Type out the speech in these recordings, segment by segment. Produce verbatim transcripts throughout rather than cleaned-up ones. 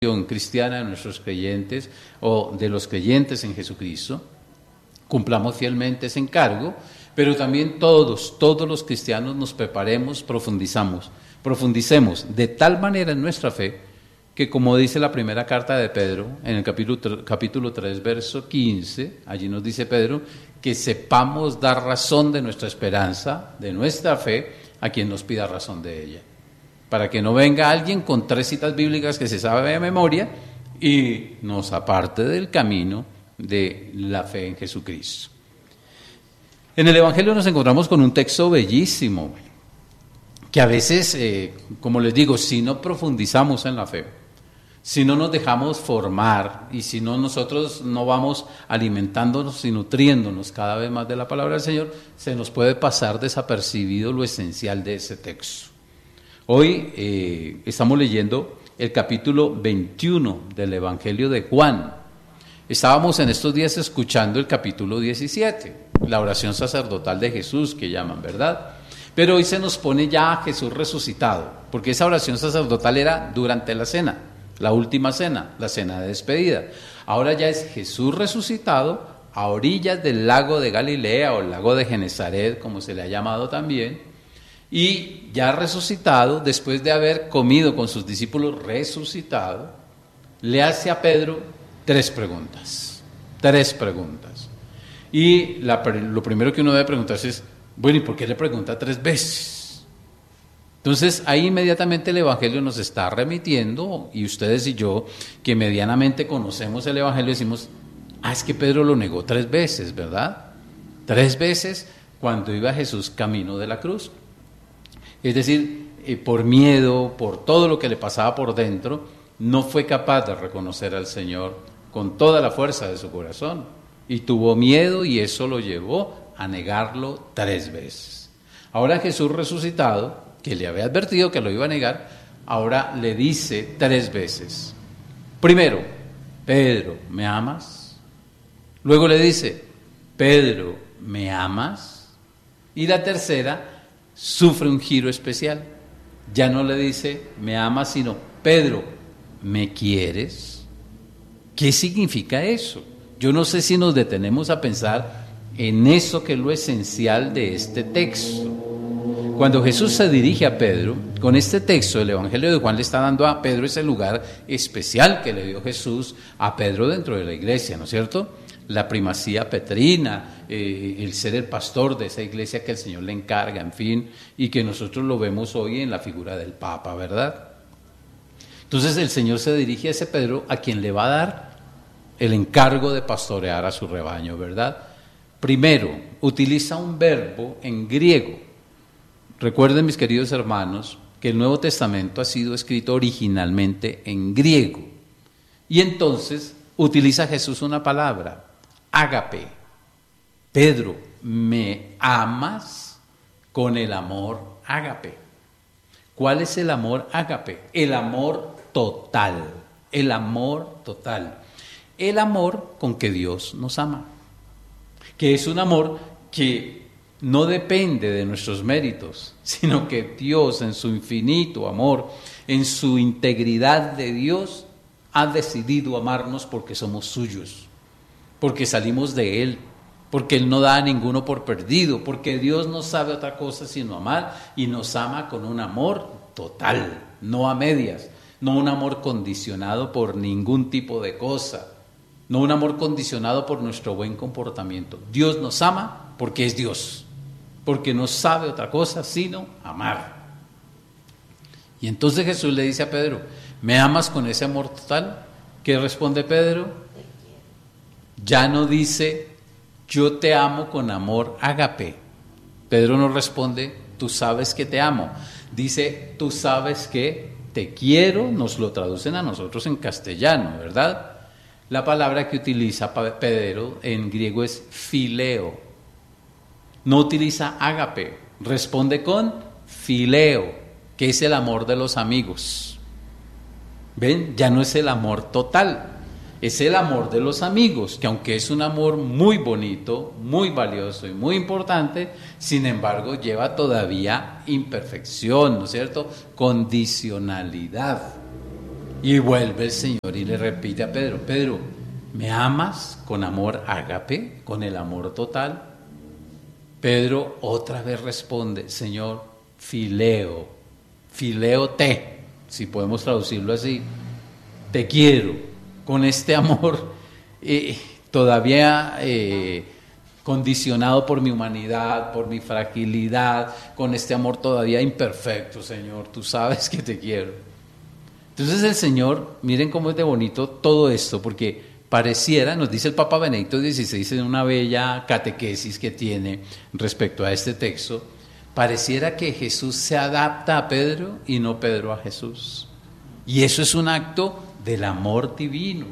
cristiana de nuestros creyentes o de los creyentes en Jesucristo, cumplamos fielmente ese encargo, pero también todos, todos los cristianos nos preparemos, profundizamos, profundicemos de tal manera en nuestra fe que, como dice la primera carta de Pedro, en el capítulo, capítulo tres, verso quince, allí nos dice Pedro, que sepamos dar razón de nuestra esperanza, de nuestra fe, a quien nos pida razón de ella. Para que no venga alguien con tres citas bíblicas que se sabe de memoria y nos aparte del camino de la fe en Jesucristo. En el Evangelio nos encontramos con un texto bellísimo, que a veces, eh, como les digo, si no profundizamos en la fe, si no nos dejamos formar y si no nosotros no vamos alimentándonos y nutriéndonos cada vez más de la palabra del Señor, se nos puede pasar desapercibido lo esencial de ese texto. Hoy eh, estamos leyendo el capítulo veintiuno del Evangelio de Juan. Estábamos en estos días escuchando el capítulo diecisiete, la oración sacerdotal de Jesús que llaman, ¿verdad? Pero hoy se nos pone ya a Jesús resucitado, porque esa oración sacerdotal era durante la cena, la última cena, la cena de despedida. Ahora ya es Jesús resucitado a orillas del lago de Galilea o el lago de Genezaret, como se le ha llamado también, y ya resucitado, después de haber comido con sus discípulos resucitado, le hace a Pedro tres preguntas, tres preguntas. Y la, lo primero que uno debe preguntarse es, bueno, ¿y por qué le pregunta tres veces? Entonces ahí inmediatamente el Evangelio nos está remitiendo, y ustedes y yo, que medianamente conocemos el Evangelio, decimos, ah, es que Pedro lo negó tres veces, ¿verdad? Tres veces cuando iba Jesús camino de la cruz. Es decir, eh, por miedo, por todo lo que le pasaba por dentro, no fue capaz de reconocer al Señor con toda la fuerza de su corazón. Y tuvo miedo y eso lo llevó a negarlo tres veces. Ahora Jesús resucitado, que le había advertido que lo iba a negar, ahora le dice tres veces. Primero, Pedro, ¿me amas? Luego le dice, Pedro, ¿me amas? Y la tercera, sufre un giro especial. Ya no le dice, me amas, sino, Pedro, ¿me quieres? ¿Qué significa eso? Yo no sé si nos detenemos a pensar en eso que es lo esencial de este texto. Cuando Jesús se dirige a Pedro, con este texto, el Evangelio de Juan le está dando a Pedro ese lugar especial que le dio Jesús a Pedro dentro de la iglesia, ¿no es cierto? La primacía petrina, eh, el ser el pastor de esa iglesia que el Señor le encarga, en fin, y que nosotros lo vemos hoy en la figura del Papa, ¿verdad? Entonces el Señor se dirige a ese Pedro a quien le va a dar el encargo de pastorear a su rebaño, ¿verdad? Primero, utiliza un verbo en griego. Recuerden, mis queridos hermanos, que el Nuevo Testamento ha sido escrito originalmente en griego. Y entonces utiliza Jesús una palabra, ágape. Pedro, ¿me amas con el amor ágape? ¿Cuál es el amor ágape? El amor total, el amor total. El amor con que Dios nos ama, que es un amor que no depende de nuestros méritos, sino que Dios en su infinito amor, en su integridad de Dios, ha decidido amarnos porque somos suyos, porque salimos de Él, porque Él no da a ninguno por perdido, porque Dios no sabe otra cosa sino amar y nos ama con un amor total, no a medias, no un amor condicionado por ningún tipo de cosa, no un amor condicionado por nuestro buen comportamiento. Dios nos ama porque es Dios, porque no sabe otra cosa sino amar. Y entonces Jesús le dice a Pedro, ¿me amas con ese amor total? ¿Qué responde Pedro? Ya no dice, yo te amo con amor ágape. Pedro no responde, tú sabes que te amo. Dice, tú sabes que te quiero, nos lo traducen a nosotros en castellano, ¿verdad? La palabra que utiliza Pedro en griego es fileo. No utiliza ágape, responde con fileo, que es el amor de los amigos. ¿Ven? Ya no es el amor total, es el amor de los amigos, que aunque es un amor muy bonito, muy valioso y muy importante, sin embargo lleva todavía imperfección, ¿no es cierto? Condicionalidad. Y vuelve el Señor y le repite a Pedro, Pedro, ¿me amas con amor ágape, con el amor total? Pedro otra vez responde, Señor, fileo, fileo te, si podemos traducirlo así, te quiero, con este amor eh, todavía eh, condicionado por mi humanidad, por mi fragilidad, con este amor todavía imperfecto, Señor, tú sabes que te quiero. Entonces el Señor, miren cómo es de bonito todo esto, porque pareciera, nos dice el Papa Benedicto dieciséis en una bella catequesis que tiene respecto a este texto, pareciera que Jesús se adapta a Pedro y no Pedro a Jesús. Y eso es un acto del amor divino.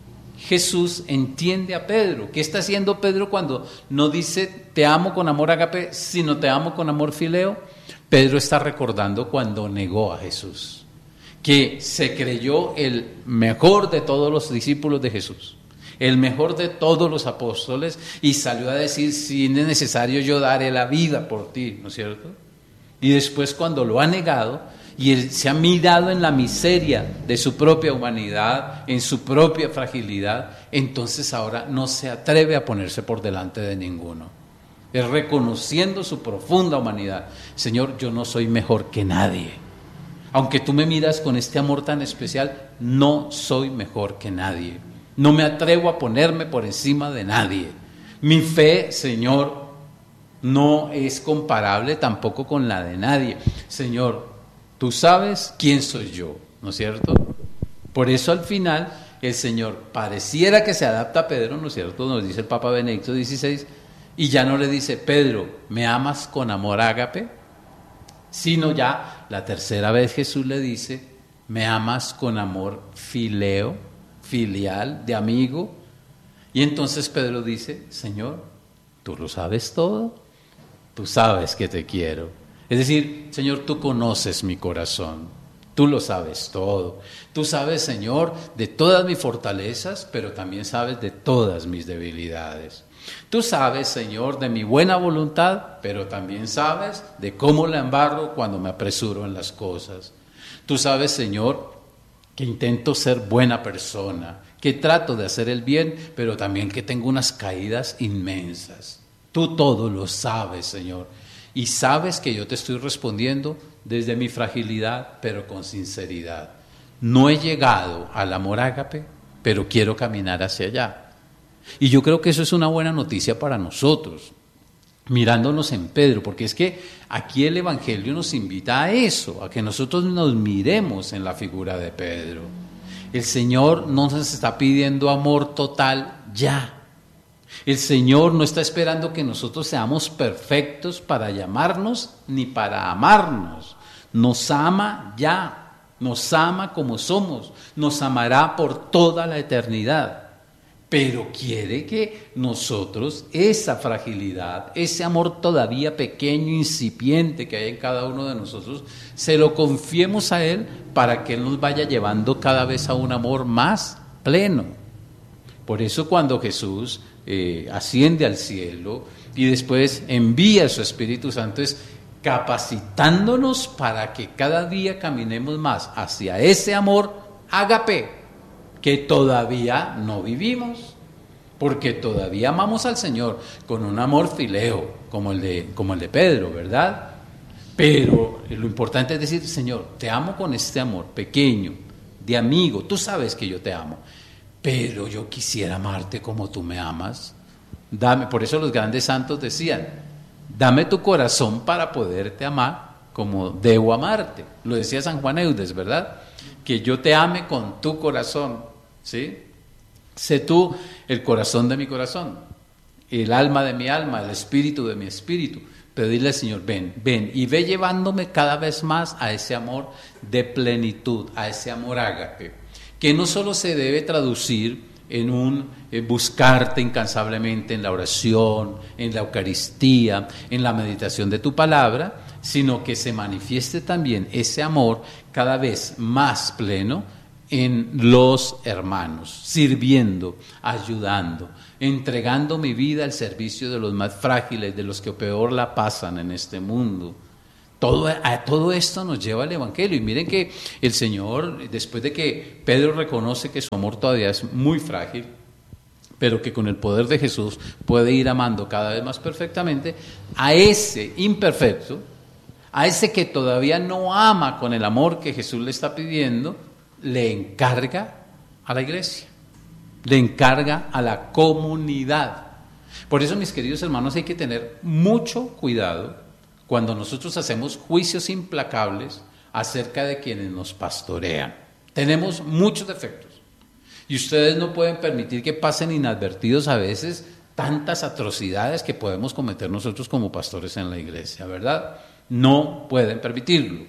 Jesús entiende a Pedro. ¿Qué está haciendo Pedro cuando no dice te amo con amor ágape, sino te amo con amor fileo? Pedro está recordando cuando negó a Jesús, que se creyó el mejor de todos los discípulos de Jesús, el mejor de todos los apóstoles, y salió a decir, si es necesario yo daré la vida por ti, ¿no es cierto? Y después cuando lo ha negado, y él se ha mirado en la miseria de su propia humanidad, en su propia fragilidad, entonces ahora no se atreve a ponerse por delante de ninguno. Es reconociendo su profunda humanidad. Señor, yo no soy mejor que nadie. Aunque tú me miras con este amor tan especial, no soy mejor que nadie. No me atrevo a ponerme por encima de nadie. Mi fe, Señor, no es comparable tampoco con la de nadie. Señor, tú sabes quién soy yo, ¿no es cierto? Por eso al final el Señor pareciera que se adapta a Pedro, ¿no es cierto? Nos dice el Papa Benedicto dieciséis, y ya no le dice, Pedro, ¿me amas con amor ágape? Sino ya la tercera vez Jesús le dice, ¿me amas con amor fileo, filial, de amigo? Y entonces Pedro dice, Señor, tú lo sabes todo, tú sabes que te quiero. Es decir, Señor, tú conoces mi corazón, tú lo sabes todo. Tú sabes, Señor, de todas mis fortalezas, pero también sabes de todas mis debilidades. Tú sabes, Señor, de mi buena voluntad, pero también sabes de cómo la embarro cuando me apresuro en las cosas. Tú sabes, Señor, que intento ser buena persona, que trato de hacer el bien, pero también que tengo unas caídas inmensas. Tú todo lo sabes, Señor, y sabes que yo te estoy respondiendo desde mi fragilidad, pero con sinceridad. No he llegado al amor ágape, pero quiero caminar hacia allá. Y yo creo que eso es una buena noticia para nosotros, mirándonos en Pedro, porque es que aquí el Evangelio nos invita a eso, a que nosotros nos miremos en la figura de Pedro. El Señor no nos está pidiendo amor total ya. El Señor no está esperando que nosotros seamos perfectos para llamarnos ni para amarnos. Nos ama ya, nos ama como somos, nos amará por toda la eternidad. Pero quiere que nosotros, esa fragilidad, ese amor todavía pequeño, incipiente que hay en cada uno de nosotros, se lo confiemos a Él para que Él nos vaya llevando cada vez a un amor más pleno. Por eso cuando Jesús eh, asciende al cielo y después envía a su Espíritu Santo, es capacitándonos para que cada día caminemos más hacia ese amor ágape, que todavía no vivimos, porque todavía amamos al Señor con un amor fileo, como el de, como el de Pedro, ¿verdad? Pero lo importante es decir, Señor, te amo con este amor pequeño, de amigo, tú sabes que yo te amo, pero yo quisiera amarte como tú me amas. Dame, por eso los grandes santos decían, dame tu corazón para poderte amar como debo amarte. Lo decía San Juan Eudes, ¿verdad? Que yo te ame con tu corazón, ¿sí? Sé tú el corazón de mi corazón, el alma de mi alma, el espíritu de mi espíritu. Pero dile al Señor, ven, ven, y ve llevándome cada vez más a ese amor de plenitud, a ese amor ágape, que no solo se debe traducir en un eh, buscarte incansablemente en la oración, en la Eucaristía, en la meditación de tu palabra, sino que se manifieste también ese amor cada vez más pleno en los hermanos, sirviendo, ayudando, entregando mi vida al servicio de los más frágiles, de los que peor la pasan en este mundo, Todo, a todo esto nos lleva el Evangelio. Y miren que el Señor, después de que Pedro reconoce que su amor todavía es muy frágil, pero que con el poder de Jesús puede ir amando cada vez más perfectamente, a ese imperfecto, a ese que todavía no ama con el amor que Jesús le está pidiendo, le encarga a la iglesia, le encarga a la comunidad. Por eso, mis queridos hermanos, hay que tener mucho cuidado cuando nosotros hacemos juicios implacables acerca de quienes nos pastorean. Tenemos muchos defectos y ustedes no pueden permitir que pasen inadvertidos a veces tantas atrocidades que podemos cometer nosotros como pastores en la iglesia, ¿verdad? No pueden permitirlo.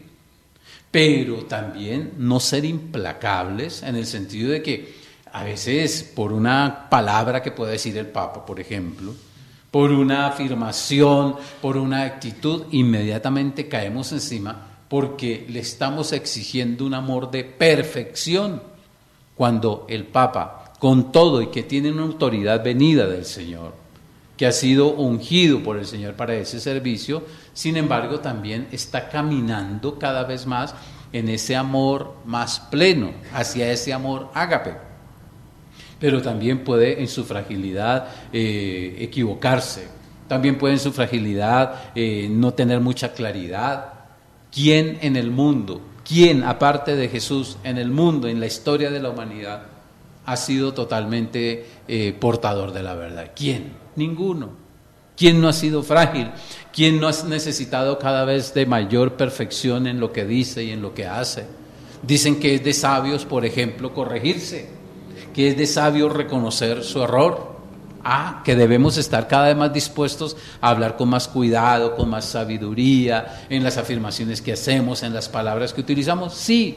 Pero también no ser implacables en el sentido de que a veces por una palabra que pueda decir el Papa, por ejemplo, por una afirmación, por una actitud, inmediatamente caemos encima porque le estamos exigiendo un amor de perfección, cuando el Papa, con todo y que tiene una autoridad venida del Señor, que ha sido ungido por el Señor para ese servicio, sin embargo también está caminando cada vez más en ese amor más pleno, hacia ese amor ágape. Pero también puede en su fragilidad eh, equivocarse, también puede en su fragilidad eh, no tener mucha claridad. ¿Quién en el mundo, quién aparte de Jesús en el mundo, en la historia de la humanidad, ha sido totalmente eh, portador de la verdad? ¿Quién? Ninguno. ¿Quién no ha sido frágil? ¿Quién no ha necesitado cada vez de mayor perfección en lo que dice y en lo que hace? Dicen que es de sabios, por ejemplo, corregirse, que es de sabio reconocer su error, ah, que debemos estar cada vez más dispuestos a hablar con más cuidado, con más sabiduría, en las afirmaciones que hacemos, en las palabras que utilizamos, sí,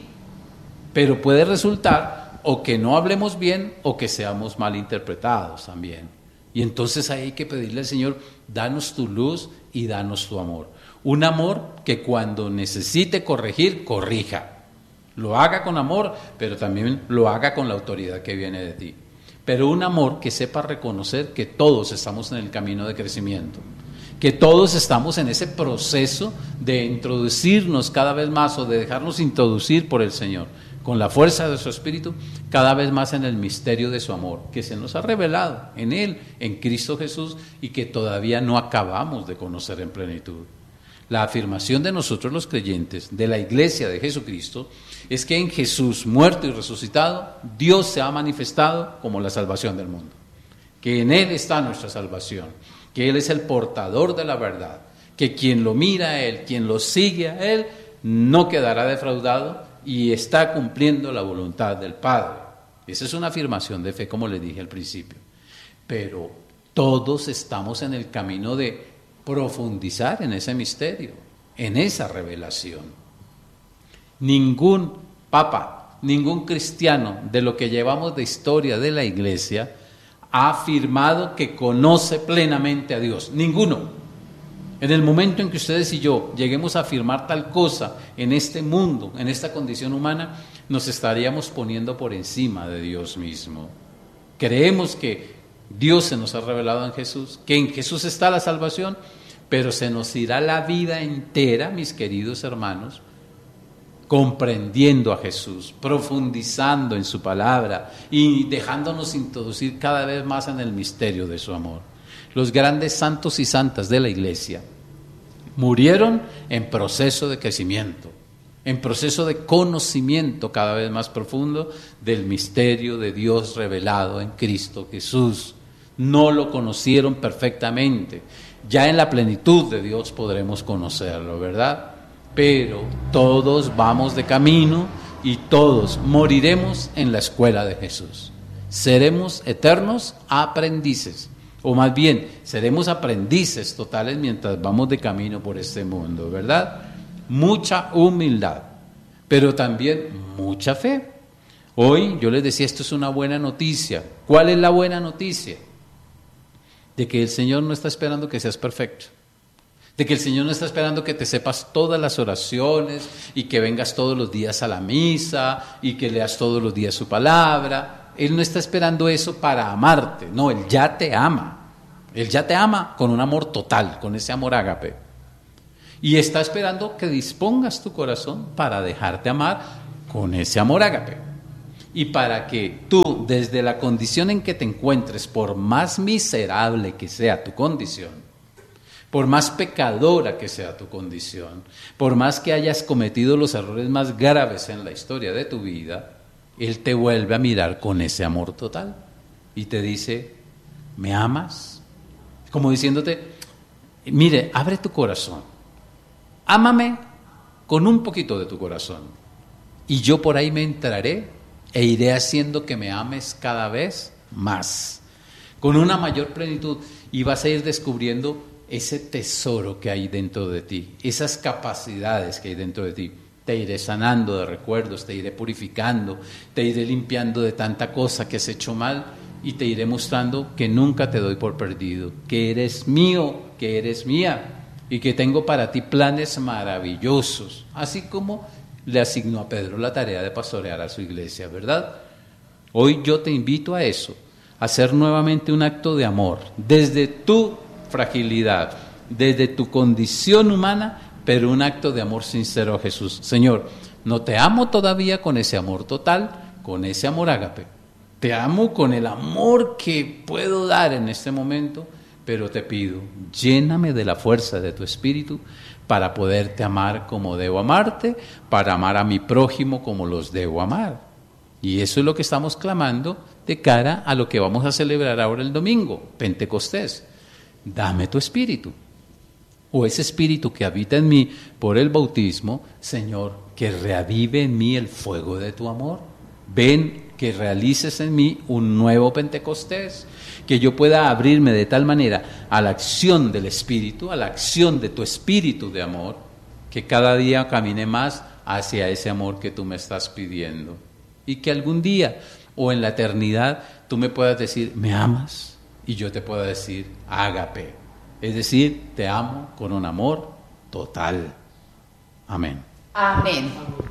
pero puede resultar o que no hablemos bien o que seamos mal interpretados también. Y entonces ahí hay que pedirle al Señor, danos tu luz y danos tu amor. Un amor que cuando necesite corregir, corrija. Lo haga con amor, pero también lo haga con la autoridad que viene de ti. Pero un amor que sepa reconocer que todos estamos en el camino de crecimiento, que todos estamos en ese proceso de introducirnos cada vez más o de dejarnos introducir por el Señor, con la fuerza de su Espíritu, cada vez más en el misterio de su amor, que se nos ha revelado en Él, en Cristo Jesús, y que todavía no acabamos de conocer en plenitud. La afirmación de nosotros los creyentes, de la Iglesia de Jesucristo, es que en Jesús, muerto y resucitado, Dios se ha manifestado como la salvación del mundo, que en Él está nuestra salvación, que Él es el portador de la verdad, que quien lo mira a Él, quien lo sigue a Él, no quedará defraudado y está cumpliendo la voluntad del Padre. Esa es una afirmación de fe, como les dije al principio. Pero todos estamos en el camino de profundizar en ese misterio, en esa revelación. Ningún papa, ningún cristiano de lo que llevamos de historia de la Iglesia ha afirmado que conoce plenamente a Dios. Ninguno. En el momento en que ustedes y yo lleguemos a afirmar tal cosa en este mundo, en esta condición humana, nos estaríamos poniendo por encima de Dios mismo. Creemos que Dios se nos ha revelado en Jesús, que en Jesús está la salvación, pero se nos irá la vida entera, mis queridos hermanos, comprendiendo a Jesús, profundizando en su palabra y dejándonos introducir cada vez más en el misterio de su amor. Los grandes santos y santas de la Iglesia murieron en proceso de crecimiento, en proceso de conocimiento cada vez más profundo del misterio de Dios revelado en Cristo Jesús. No lo conocieron perfectamente. Ya en la plenitud de Dios podremos conocerlo, ¿verdad? Pero todos vamos de camino y todos moriremos en la escuela de Jesús. Seremos eternos aprendices, o más bien, seremos aprendices totales mientras vamos de camino por este mundo, ¿verdad? Mucha humildad, pero también mucha fe. Hoy yo les decía, esto es una buena noticia. ¿Cuál es la buena noticia? De que el Señor no está esperando que seas perfecto. De que el Señor no está esperando que te sepas todas las oraciones y que vengas todos los días a la misa y que leas todos los días su palabra. Él no está esperando eso para amarte. No, Él ya te ama. Él ya te ama con un amor total, con ese amor ágape. Y está esperando que dispongas tu corazón para dejarte amar con ese amor ágape. Y para que tú, desde la condición en que te encuentres, por más miserable que sea tu condición, por más pecadora que sea tu condición, por más que hayas cometido los errores más graves en la historia de tu vida, Él te vuelve a mirar con ese amor total y te dice, ¿me amas? Como diciéndote, mire, abre tu corazón. Ámame con un poquito de tu corazón y yo por ahí me entraré e iré haciendo que me ames cada vez más, con una mayor plenitud, y vas a ir descubriendo ese tesoro que hay dentro de ti, esas capacidades que hay dentro de ti. Te iré sanando de recuerdos, te iré purificando, te iré limpiando de tanta cosa que has hecho mal y te iré mostrando que nunca te doy por perdido, que eres mío, que eres mía. Y que tengo para ti planes maravillosos, así como le asignó a Pedro la tarea de pastorear a su iglesia, ¿verdad? Hoy yo te invito a eso, a hacer nuevamente un acto de amor, desde tu fragilidad, desde tu condición humana, pero un acto de amor sincero a Jesús. Señor, no te amo todavía con ese amor total, con ese amor ágape. Te amo con el amor que puedo dar en este momento, pero te pido, lléname de la fuerza de tu espíritu para poderte amar como debo amarte, para amar a mi prójimo como los debo amar. Y eso es lo que estamos clamando de cara a lo que vamos a celebrar ahora el domingo, Pentecostés. Dame tu espíritu, o ese espíritu que habita en mí por el bautismo, Señor, que reavive en mí el fuego de tu amor. Ven, que realices en mí un nuevo Pentecostés, que yo pueda abrirme de tal manera a la acción del Espíritu, a la acción de tu Espíritu de amor, que cada día camine más hacia ese amor que tú me estás pidiendo. Y que algún día o en la eternidad tú me puedas decir, ¿me amas? Y yo te pueda decir, ágape. Es decir, te amo con un amor total. Amén. Amén.